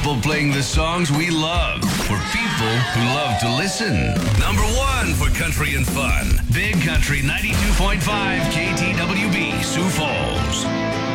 people playing the songs we love for people who love to listen. Number 1 for country and fun. Big Country 92.5 KT.